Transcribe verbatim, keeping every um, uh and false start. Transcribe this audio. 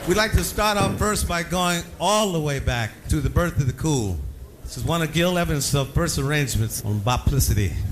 We'd like to start off first by going all the way back to the birth of the cool. This is one of Gil Evans' first arrangements on Boplicity.